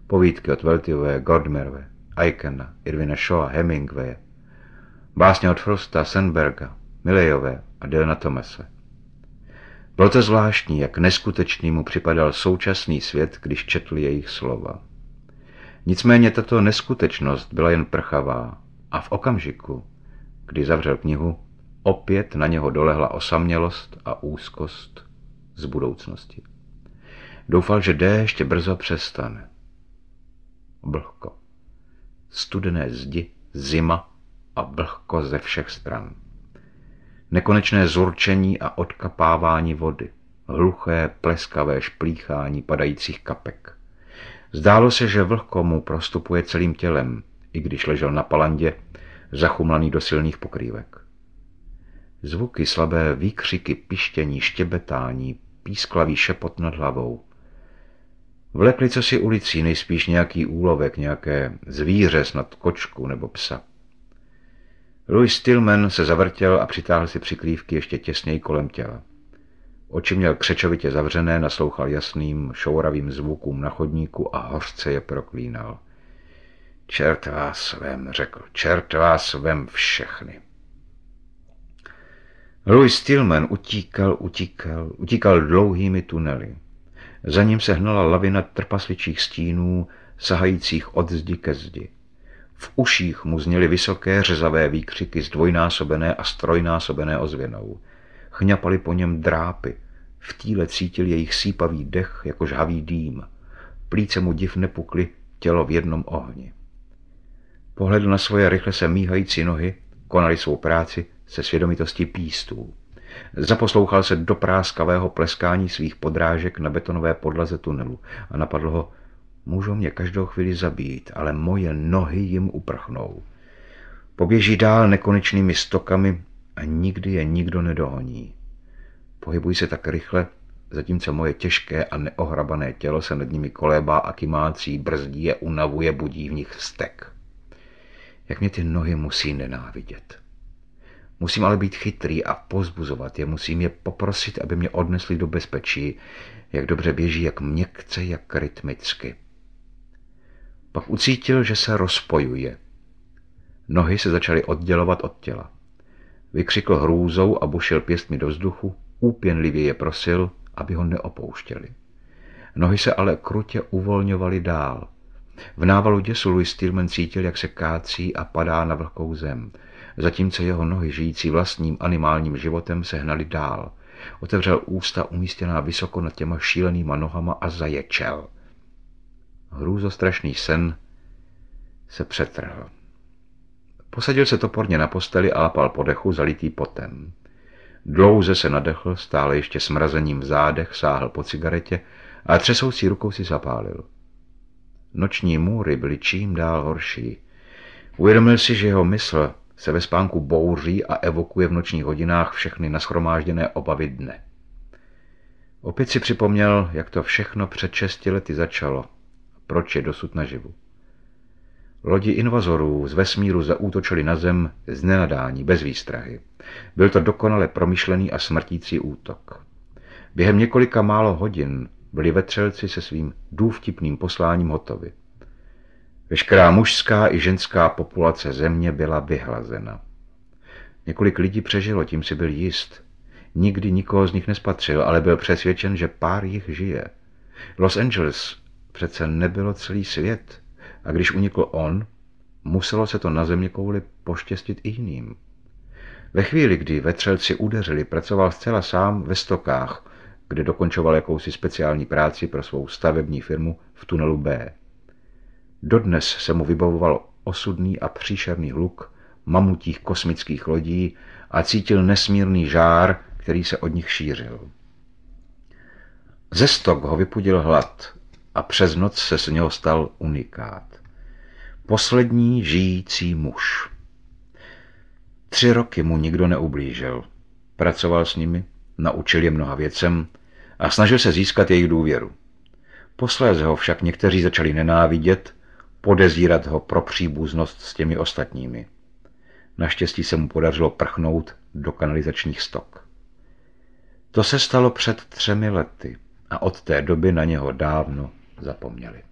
povídky od Weltyové, Godmerve, Aikena, Irvina Shawa, Hemingwaye, básně od Frosta, Sandberga, Milleyové a Dylana Thomase. Bylo to zvláštní, jak neskutečný mu připadal současný svět, když četl jejich slova. Nicméně tato neskutečnost byla jen prchavá a v okamžiku, kdy zavřel knihu, opět na něho dolehla osamělost a úzkost z budoucnosti. Doufal, že déšť brzo přestane. Vlhko. Studené zdi, zima a vlhko ze všech stran. Nekonečné zurčení a odkapávání vody. Hluché, pleskavé šplíchání padajících kapek. Zdálo se, že vlhko mu prostupuje celým tělem, i když ležel na palandě, zachumlaný do silných pokrývek. Zvuky, slabé výkřiky, pištění, štěbetání, písklavý šepot nad hlavou. Vlekli cosi ulicí, nejspíš nějaký úlovek, nějaké zvíře, snad kočku nebo psa. Louis Stillman se zavrtěl a přitáhl si přikrývky ještě těsněji kolem těla. Oči měl křečovitě zavřené, naslouchal jasným, šouravým zvukům na chodníku a hořce je proklínal. Čert vás vem, řekl, čert vás vem všechny. Louis Stillman utíkal dlouhými tunely. Za ním se hnala lavina trpasličích stínů, sahajících od zdi ke zdi. V uších mu zněly vysoké řezavé výkřiky zdvojnásobené a strojnásobené ozvěnou. Chňapaly po něm drápy, v tíle cítil jejich sípavý dech jako žhavý dým. Plíce mu div nepukly, tělo v jednom ohni. Pohledl na svoje rychle se míhající nohy, konali svou práci se svědomitostí pístů. Zaposlouchal se do práskavého pleskání svých podrážek na betonové podlaze tunelu a napadlo ho, můžou mě každou chvíli zabít, ale moje nohy jim uprchnou. Poběží dál nekonečnými stokami a nikdy je nikdo nedohoní. Pohybují se tak rychle, zatímco moje těžké a neohrabané tělo se nad nimi kolébá a kymácí, brzdí je, unavuje, budí v nich vztek. Jak mě ty nohy musí nenávidět. Musím ale být chytrý a povzbuzovat je, musím je poprosit, aby mě odnesli do bezpečí, jak dobře běží, jak měkce, jak rytmicky. Pak ucítil, že se rozpojuje. Nohy se začaly oddělovat od těla. Vykřikl hrůzou a bušil pěstmi do vzduchu, úpěnlivě je prosil, aby ho neopouštěli. Nohy se ale krutě uvolňovaly dál. V návalu děsu Louis Stillman cítil, jak se kácí a padá na vlhkou zem, zatímco jeho nohy, žijící vlastním animálním životem, se hnaly dál. Otevřel ústa umístěná vysoko nad těma šílenýma nohama a zaječel. Hrůzostrašný sen se přetrhl. Posadil se toporně na posteli a lapal po dechu, zalitý potem. Dlouze se nadechl, stále ještě smrazením v zádech, sáhl po cigaretě a třesoucí rukou si zapálil. Noční můry byly čím dál horší. Uvědomil si, že jeho mysl se ve spánku bouří a evokuje v nočních hodinách všechny nashromážděné obavy dne. Opět si připomněl, jak to všechno před 6 lety začalo. Proč je dosud naživu. Lodi invazorů z vesmíru zaútočili na zem z nenadání, bez výstrahy. Byl to dokonale promyšlený a smrtící útok. Během několika málo hodin byli vetřelci se svým důvtipným posláním hotovi. Veškerá mužská i ženská populace země byla vyhlazena. Několik lidí přežilo, tím si byl jist. Nikdy nikoho z nich nespatřil, ale byl přesvědčen, že pár jich žije. Los Angeles přece nebylo celý svět. A když unikl on, muselo se to na zeměkouli poštěstit i jiným. Ve chvíli, kdy vetřelci udeřili, pracoval zcela sám ve stokách, kde dokončoval jakousi speciální práci pro svou stavební firmu v tunelu B. Dodnes se mu vybavoval osudný a příšerný hluk mamutích kosmických lodí a cítil nesmírný žár, který se od nich šířil. Ze stok ho vypudil hlad a přes noc se z něho stal unikát. Poslední žijící muž. 3 roky mu nikdo neublížil. Pracoval s nimi, naučil je mnoha věcem a snažil se získat jejich důvěru. Posléze ho však někteří začali nenávidět, podezírat ho pro příbuznost s těmi ostatními. Naštěstí se mu podařilo prchnout do kanalizačních stok. To se stalo před 3 lety a od té doby na něho dávno zapomněli.